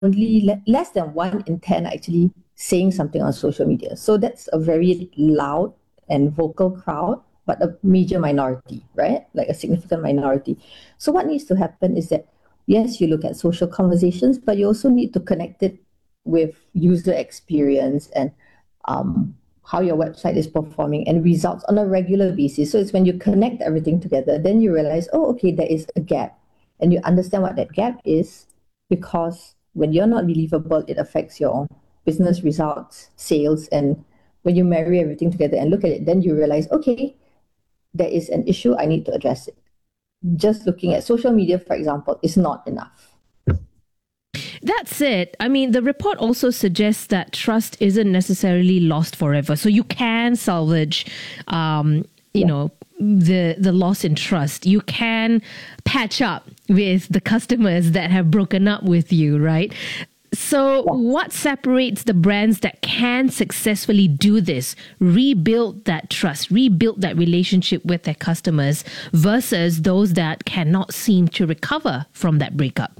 only less than 1 in 10 actually saying something on social media. So that's a very loud and vocal crowd, but a major minority, right? Like a significant minority. So what needs to happen is that, yes, you look at social conversations, but you also need to connect it with user experience and how your website is performing and results on a regular basis. So it's when you connect everything together, then you realize, oh, okay, there is a gap. And you understand what that gap is, because when you're not believable, it affects your business results, sales. And when you marry everything together and look at it, then you realize, okay, there is an issue, I need to address it. Just looking at social media, for example, is not enough. That's it. I mean, the report also suggests that trust isn't necessarily lost forever. So you can salvage, you know, the loss in trust. You can patch up with the customers that have broken up with you, right? So what separates the brands that can successfully do this, rebuild that trust, rebuild that relationship with their customers versus those that cannot seem to recover from that breakup?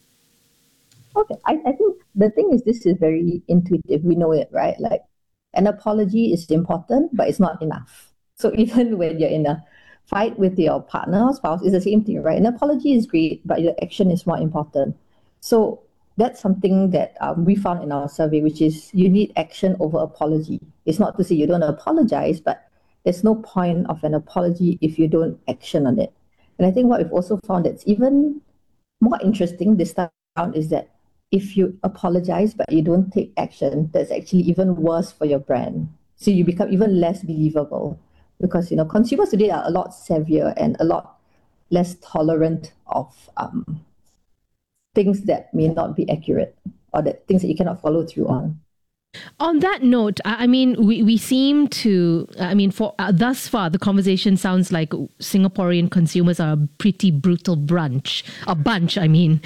Okay, I think the thing is, this is very intuitive. We know it, right? Like, an apology is important, but it's not enough. So even when you're in a fight with your partner or spouse, it's the same thing, right? An apology is great, but your action is more important. So that's something that we found in our survey, which is you need action over apology. It's not to say you don't apologize, but there's no point of an apology if you don't action on it. And I think what we've also found that's even more interesting this time around is that if you apologize but you don't take action, that's actually even worse for your brand. So you become even less believable, because consumers today are a lot savvier and a lot less tolerant of things that may not be accurate, or that things that you cannot follow through on. On that note, I mean, we seem to, I mean, for thus far, the conversation sounds like Singaporean consumers are a pretty brutal bunch, I mean.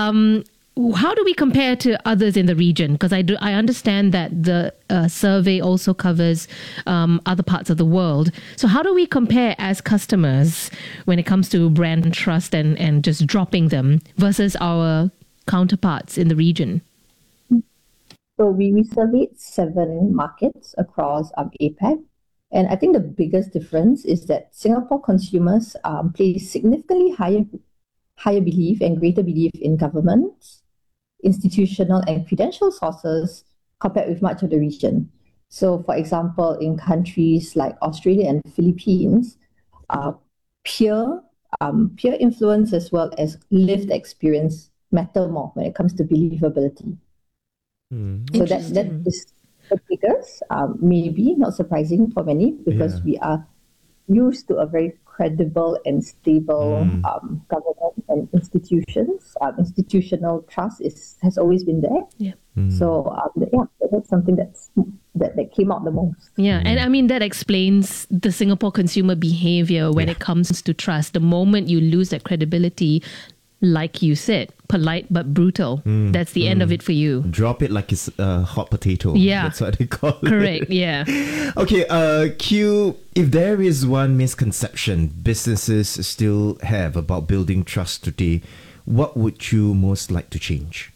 How do we compare to others in the region? Because I understand that the survey also covers other parts of the world. So how do we compare as customers when it comes to brand trust and just dropping them versus our counterparts in the region? So we surveyed 7 markets across APAC. And I think the biggest difference is that Singapore consumers place significantly higher belief and greater belief in governments, institutional and credential sources compared with much of the region. So, for example, in countries like Australia and Philippines, peer influence as well as lived experience matter more when it comes to believability. So that is the figures, maybe not surprising for many, because we are used to a very credible and stable government and institutions. Institutional trust has always been there. Yeah. So that's something that came out the most. Yeah, and I mean that explains the Singapore consumer behavior when it comes to trust. The moment you lose that credibility, like you said, polite but brutal. That's the end of it for you. Drop it like it's a hot potato. Yeah. That's what they call it. Correct, yeah. Okay, Q, if there is one misconception businesses still have about building trust today, what would you most like to change?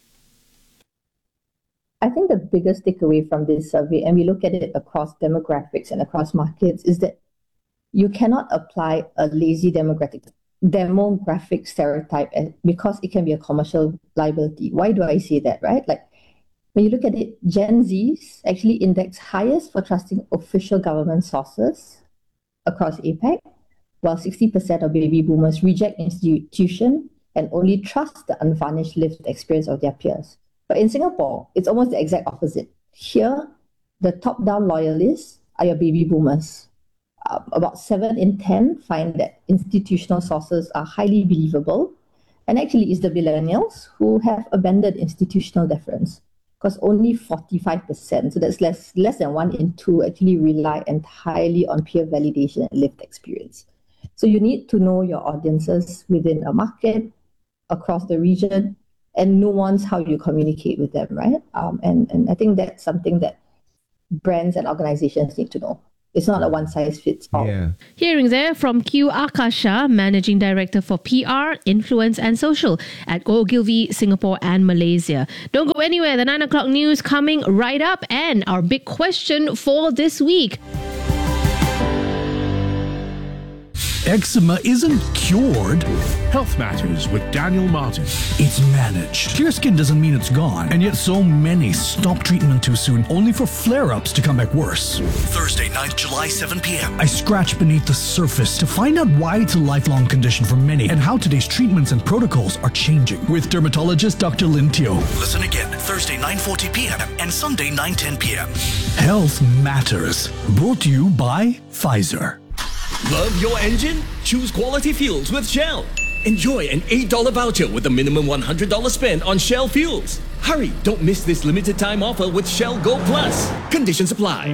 I think the biggest takeaway from this survey, and we look at it across demographics and across markets, is that you cannot apply a lazy demographic stereotype because it can be a commercial liability. Why do I say that, right? Like, when you look at it, Gen Zs actually index highest for trusting official government sources across APAC, while 60% of baby boomers reject institution and only trust the unvarnished lived experience of their peers. But in Singapore, it's almost the exact opposite. Here, the top-down loyalists are your baby boomers. About 7 in 10 find that institutional sources are highly believable. And actually, it's the millennials who have abandoned institutional deference, because only 45%, so that's less than 1 in 2, actually rely entirely on peer validation and lived experience. So you need to know your audiences within a market, across the region, and nuance how you communicate with them, right? And I think that's something that brands and organizations need to know. It's not a one-size-fits-all. Yeah. Hearing there from Q Akasha, Managing Director for PR, Influence and Social at Ogilvy, Singapore and Malaysia. Don't go anywhere. The 9 o'clock news coming right up, and our big question for this week. Eczema isn't cured. Health Matters with Daniel Martin. It's managed. Clear skin doesn't mean it's gone, and yet so many stop treatment too soon, only for flare-ups to come back worse. Thursday, 9th July, 7 p.m. I scratch beneath the surface to find out why it's a lifelong condition for many and how today's treatments and protocols are changing with dermatologist Dr. Lin Teo. Listen again, Thursday, 9:40 p.m. and Sunday, 9:10 p.m. Health Matters. Brought to you by Pfizer. Love your engine? Choose quality fuels with Shell. Enjoy an $8 voucher with a minimum $100 spent on Shell fuels. Hurry, don't miss this limited time offer with Shell Go Plus. Conditions apply.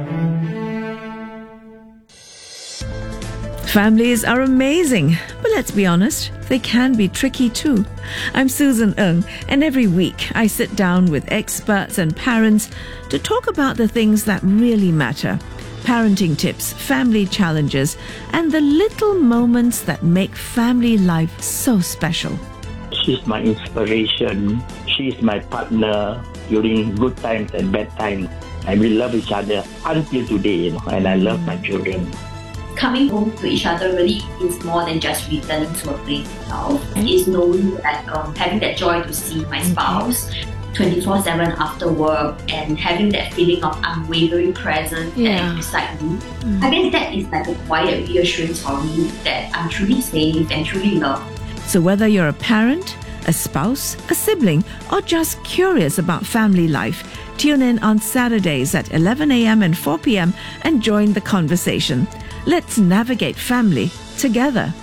Families are amazing, but let's be honest, they can be tricky too. I'm Susan Ng, and every week I sit down with experts and parents to talk about the things that really matter. Parenting tips, family challenges, and the little moments that make family life so special. She's my inspiration. She's my partner during good times and bad times. And we love each other until today, and I love my children. Coming home to each other really is more than just returning to a place itself. It's knowing that having that joy to see my spouse 24/7 after work and having that feeling of unwavering presence that is beside me. I guess that is like a quiet reassurance for me that I'm truly safe and truly loved. So whether you're a parent, a spouse, a sibling, or just curious about family life, tune in on Saturdays at 11 a.m. and 4 p.m. and join the conversation. Let's navigate family together.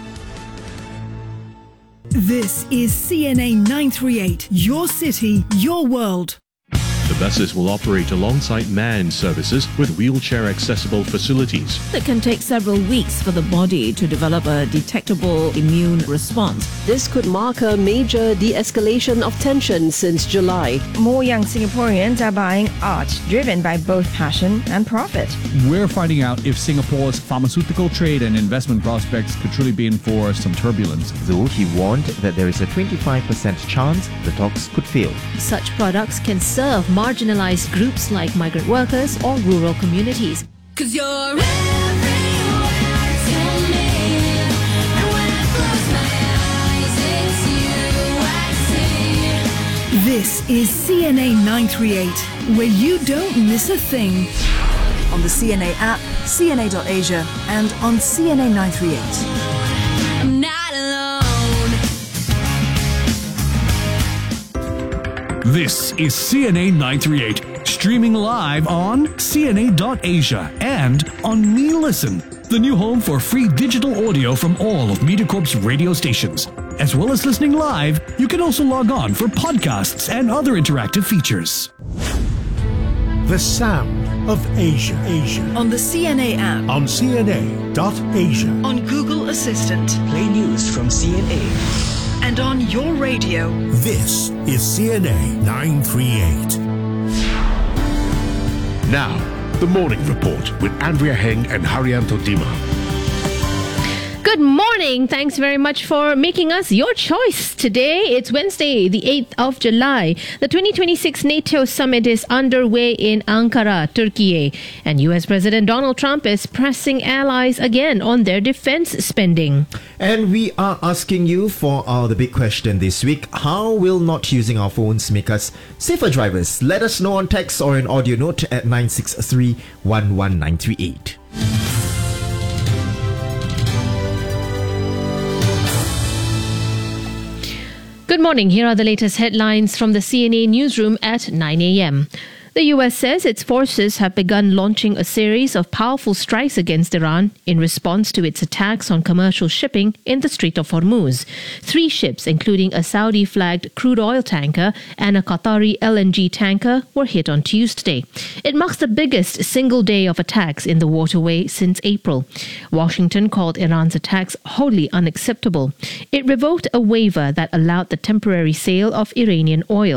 This is CNA 938, your city, your world. The buses will operate alongside manned services with wheelchair-accessible facilities. It can take several weeks for the body to develop a detectable immune response. This could mark a major de-escalation of tension since July. More young Singaporeans are buying art driven by both passion and profit. We're finding out if Singapore's pharmaceutical trade and investment prospects could truly be in for some turbulence. Though he warned that there is a 25% chance the talks could fail. Such products can serve marginalized groups like migrant workers or rural communities. 'Cause you're everywhere to me, and when I close my eyes, it's you I see. This is CNA 938, where you don't miss a thing. On the CNA app, CNA.Asia, and on CNA 938. I'm not alone. This is CNA 938, streaming live on CNA.Asia and on Me Listen, the new home for free digital audio from all of MediaCorp's radio stations. As well as listening live, you can also log on for podcasts and other interactive features. The Sound of Asia. On the CNA app. On CNA.Asia. On Google Assistant. Play news from CNA. And on your radio. This is CNA 938. Now, the Morning Report with Andrea Heng and Haryanto Dima. Good morning. Thanks very much for making us your choice today. It's Wednesday, the 8th of July. The 2026 NATO summit is underway in Ankara, Turkey. And US President Donald Trump is pressing allies again on their defense spending. And we are asking you for the big question this week. How will not using our phones make us safer drivers? Let us know on text or an audio note at 963 11938. Good morning. Here are the latest headlines from the CNA newsroom at 9 a.m. The US says its forces have begun launching a series of powerful strikes against Iran in response to its attacks on commercial shipping in the Strait of Hormuz. 3 ships, including a Saudi-flagged crude oil tanker and a Qatari LNG tanker, were hit on Tuesday. It marks the biggest single day of attacks in the waterway since April. Washington called Iran's attacks wholly unacceptable. It revoked a waiver that allowed the temporary sale of Iranian oil.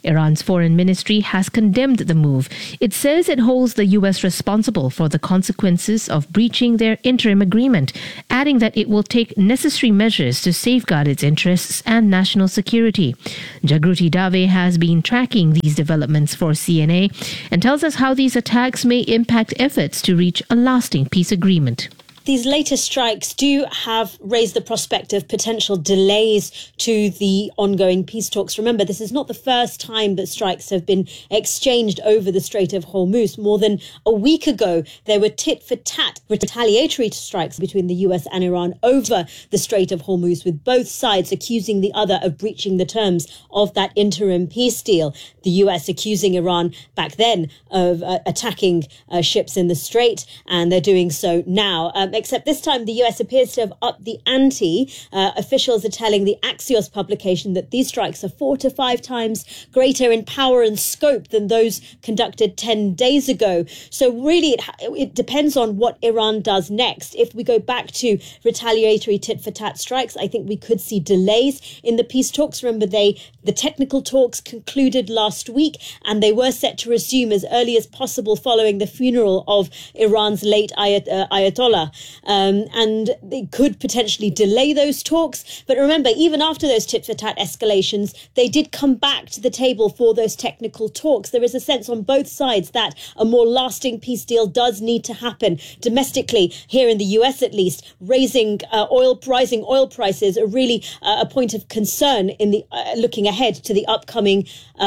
Iran's foreign ministry has condemned the move. It says it holds the US responsible for the consequences of breaching their interim agreement, adding that it will take necessary measures to safeguard its interests and national security. Jagruti Dave has been tracking these developments for CNA and tells us how these attacks may impact efforts to reach a lasting peace agreement. These latest strikes do have raised the prospect of potential delays to the ongoing peace talks. Remember, this is not the first time that strikes have been exchanged over the Strait of Hormuz. More than a week ago, there were tit-for-tat retaliatory strikes between the US and Iran over the Strait of Hormuz, with both sides accusing the other of breaching the terms of that interim peace deal. The US accusing Iran back then of attacking ships in the Strait, and they're doing so now. Except this time, the US appears to have upped the ante. Officials are telling the Axios publication that these strikes are 4 to 5 times greater in power and scope than those conducted 10 days ago. So really, it depends on what Iran does next. If we go back to retaliatory tit-for-tat strikes, I think we could see delays in the peace talks. Remember, the technical talks concluded last week, and they were set to resume as early as possible following the funeral of Iran's late Ayatollah. And they could potentially delay those talks. But remember, even after those tit-for-tat escalations, they did come back to the table for those technical talks. There is a sense on both sides that a more lasting peace deal does need to happen. Domestically, here in the US at least, rising oil prices are really a point of concern in the looking ahead to the upcoming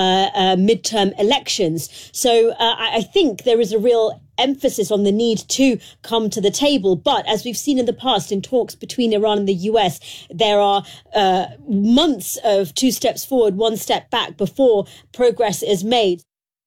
midterm elections. So I think there is a real emphasis on the need to come to the table. But as we've seen in the past in talks between Iran and the US, there are months of 2 steps forward, 1 step back before progress is made.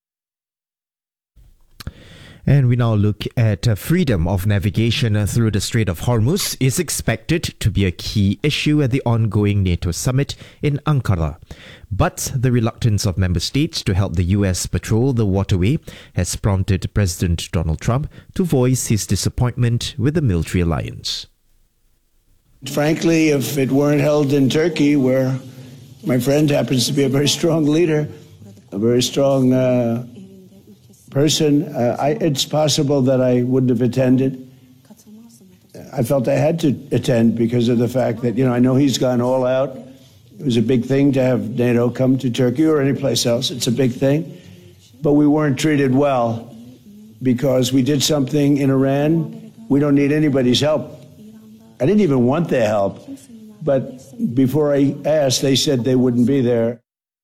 And we now look at freedom of navigation through the Strait of Hormuz is expected to be a key issue at the ongoing NATO summit in Ankara. But the reluctance of member states to help the US patrol the waterway has prompted President Donald Trump to voice his disappointment with the military alliance. Frankly, if it weren't held in Turkey, where my friend happens to be a very strong leader, a very strong person, it's possible that I wouldn't have attended. I felt I had to attend because of the fact that, I know he's gone all out. It was a big thing to have NATO come to Turkey or any place else. It's a big thing. But we weren't treated well because we did something in Iran. We don't need anybody's help. I didn't even want their help. But before I asked, they said they wouldn't be there.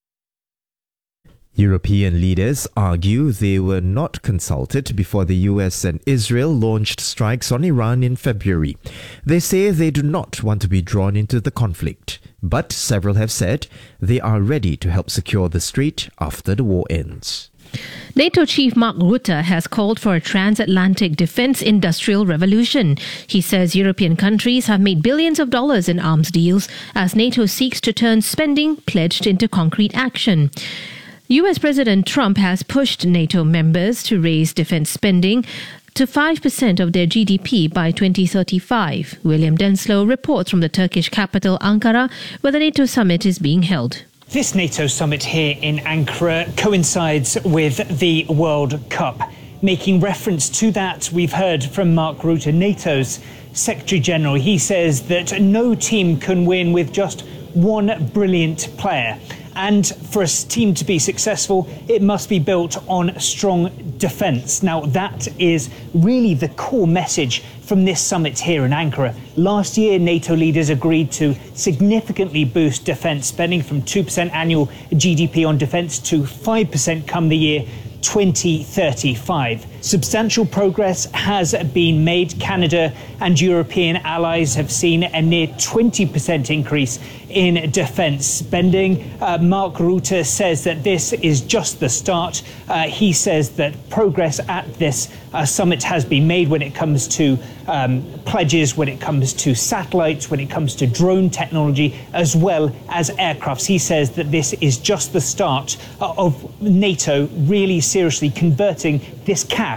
European leaders argue they were not consulted before the US and Israel launched strikes on Iran in February. They say they do not want to be drawn into the conflict, but several have said they are ready to help secure the strait after the war ends. NATO chief Mark Rutte has called for a transatlantic defence industrial revolution. He says European countries have made billions of dollars in arms deals as NATO seeks to turn spending pledged into concrete action. US President Trump has pushed NATO members to raise defence spending to 5% of their GDP by 2035. William Denslow reports from the Turkish capital Ankara, where the NATO summit is being held. This NATO summit here in Ankara coincides with the World Cup. Making reference to that, we've heard from Mark Rutte, NATO's Secretary General. He says that no team can win with just one brilliant player. And for a team to be successful, it must be built on strong defence. Now, that is really the core message from this summit here in Ankara. Last year, NATO leaders agreed to significantly boost defence spending from 2% annual GDP on defence to 5% come the year 2035. Substantial progress has been made. Canada and European allies have seen a near 20% increase in defence spending. Mark Rutte says that this is just the start. He says that progress at this summit has been made when it comes to pledges, when it comes to satellites, when it comes to drone technology, as well as aircrafts. He says that this is just the start of NATO really seriously converting this cash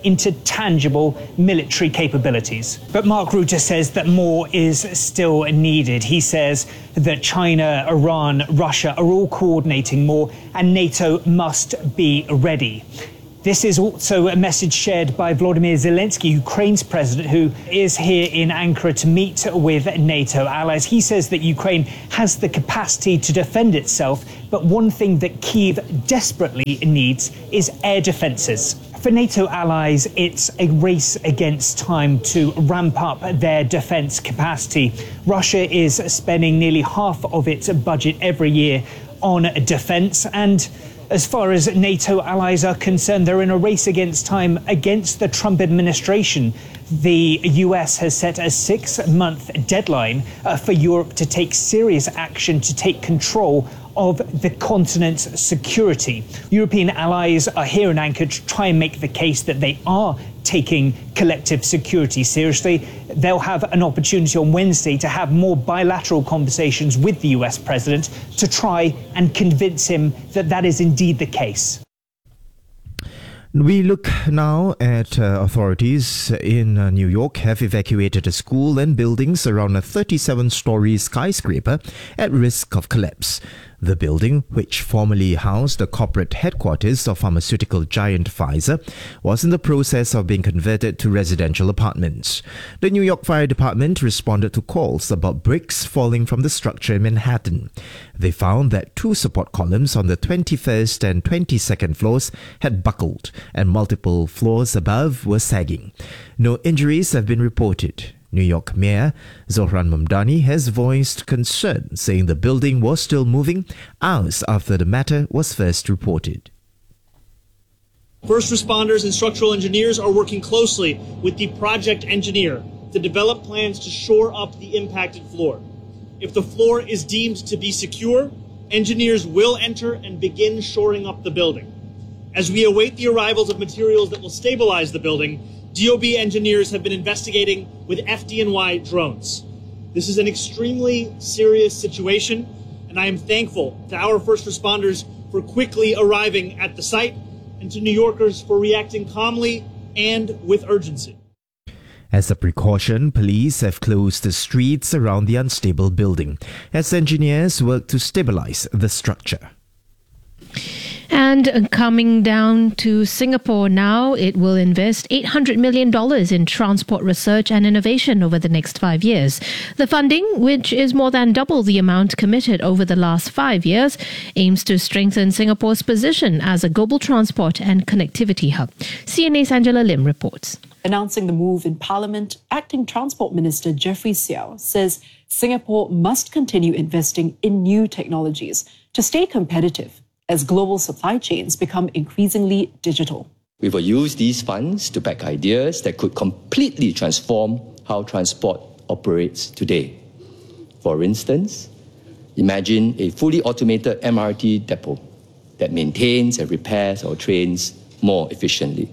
into tangible military capabilities. But Mark Rutte says that more is still needed. He says that China, Iran, Russia are all coordinating more, and NATO must be ready. This is also a message shared by Volodymyr Zelensky, Ukraine's president, who is here in Ankara to meet with NATO allies. He says that Ukraine has the capacity to defend itself, but one thing that Kyiv desperately needs is air defences. For NATO allies, it's a race against time to ramp up their defence capacity. Russia is spending nearly half of its budget every year on defence, and as far as NATO allies are concerned, they're in a race against time against the Trump administration. The US has set a 6-month deadline for Europe to take serious action to take control of the continent's security. European allies are here in Ankara to try and make the case that they are taking collective security seriously. They'll have an opportunity on Wednesday to have more bilateral conversations with the US president to try and convince him that that is indeed the case. We look now at authorities in New York have evacuated a school and buildings around a 37-story skyscraper at risk of collapse. The building, which formerly housed the corporate headquarters of pharmaceutical giant Pfizer, was in the process of being converted to residential apartments. The New York Fire Department responded to calls about bricks falling from the structure in Manhattan. They found that 2 support columns on the 21st and 22nd floors had buckled, and multiple floors above were sagging. No injuries have been reported. New York Mayor Zohran Mamdani has voiced concern, saying the building was still moving hours after the matter was first reported. First responders and structural engineers are working closely with the project engineer to develop plans to shore up the impacted floor. If the floor is deemed to be secure, engineers will enter and begin shoring up the building. As we await the arrivals of materials that will stabilize the building, DOB engineers have been investigating with FDNY drones. This is an extremely serious situation, and I am thankful to our first responders for quickly arriving at the site and to New Yorkers for reacting calmly and with urgency. As a precaution, police have closed the streets around the unstable building as engineers work to stabilize the structure. And coming down to Singapore now, it will invest $800 million in transport research and innovation over the next 5 years. The funding, which is more than double the amount committed over the last 5 years, aims to strengthen Singapore's position as a global transport and connectivity hub. CNA's Angela Lim reports. Announcing the move in Parliament, Acting Transport Minister Jeffrey Seow says Singapore must continue investing in new technologies to stay competitive as global supply chains become increasingly digital. We will use these funds to back ideas that could completely transform how transport operates today. For instance, imagine a fully automated MRT depot that maintains and repairs our trains more efficiently,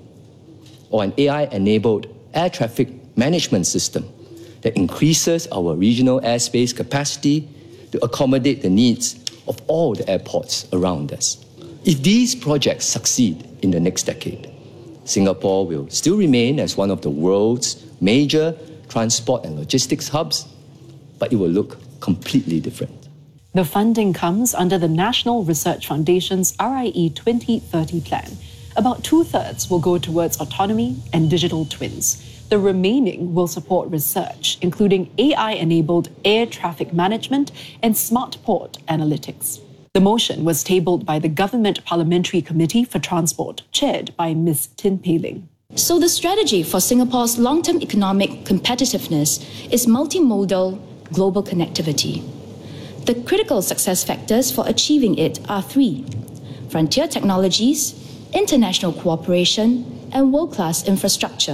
or an AI-enabled air traffic management system that increases our regional airspace capacity to accommodate the needs of all the airports around us. If these projects succeed in the next decade, Singapore will still remain as one of the world's major transport and logistics hubs, but it will look completely different. The funding comes under the National Research Foundation's RIE 2030 plan. About 2/3 will go towards autonomy and digital twins. The remaining will support research, including AI-enabled air traffic management and smart port analytics. The motion was tabled by the Government Parliamentary Committee for Transport, chaired by Ms. Tin Pei Ling. So the strategy for Singapore's long-term economic competitiveness is multimodal global connectivity. The critical success factors for achieving it are 3: frontier technologies, international cooperation, and world-class infrastructure.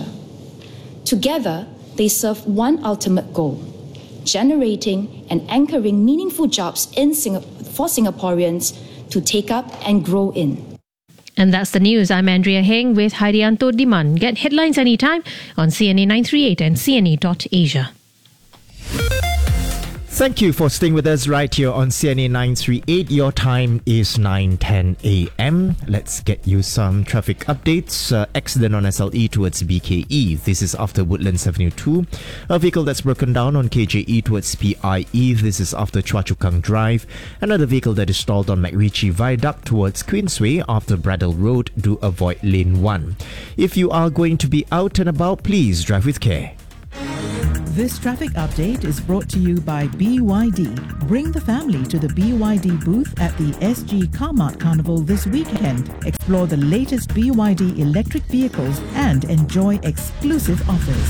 Together, they serve one ultimate goal: generating and anchoring meaningful jobs for Singaporeans to take up and grow in. And that's the news. I'm Andrea Heng with Haidianto Diman. Get headlines anytime on CNA 938 and CNA.Asia. Thank you for staying with us right here on CNA 938. Your time is 9:10 a.m. Let's get you some traffic updates. Accident on SLE towards BKE. This is after Woodlands Avenue 2. A vehicle that's broken down on KJE towards PIE. This is after Chua Chu Kang Drive. Another vehicle that is stalled on MacRitchie Viaduct towards Queensway after Bradle Road. Do avoid lane 1. If you are going to be out and about, please drive with care. This traffic update is brought to you by BYD. Bring the family to the BYD booth at the SG Carmart Carnival this weekend. Explore the latest BYD electric vehicles and enjoy exclusive offers.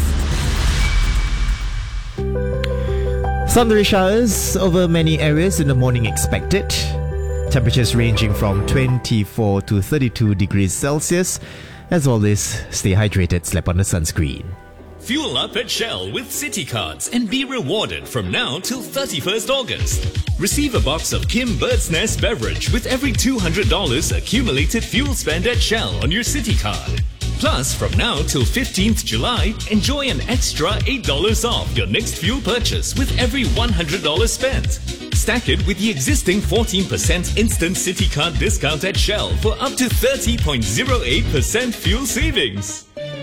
Thundery showers over many areas in the morning expected. Temperatures ranging from 24 to 32 degrees Celsius. As always, stay hydrated, slap on the sunscreen. Fuel up at Shell with City Cards and be rewarded from now till 31st August. Receive a box of Kim Bird's Nest beverage with every $200 accumulated fuel spend at Shell on your City Card. Plus, from now till 15th July, enjoy an extra $8 off your next fuel purchase with every $100 spent. Stack it with the existing 14% instant City Card discount at Shell for up to 30.08% fuel savings.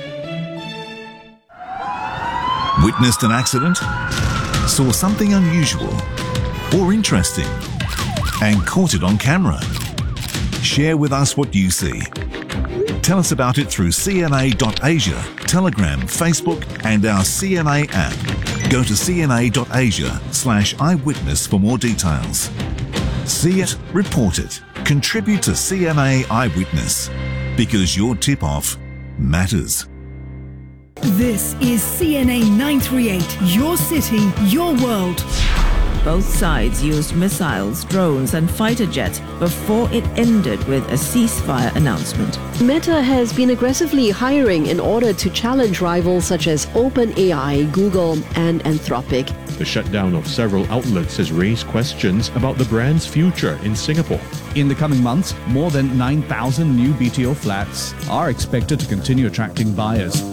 Witnessed an accident? Saw something unusual or interesting and caught it on camera? Share with us what you see. Tell us about it through CNA.Asia, Telegram, Facebook and our CNA app. Go to cna.asia/eyewitness for more details. See it, report it, contribute to CNA Eyewitness because your tip-off matters. This is CNA 938, your city, your world. Both sides used missiles, drones, and fighter jets before it ended with a ceasefire announcement. Meta has been aggressively hiring in order to challenge rivals such as OpenAI, Google, and Anthropic. The shutdown of several outlets has raised questions about the brand's future in Singapore. In the coming months, more than 9,000 new BTO flats are expected to continue attracting buyers.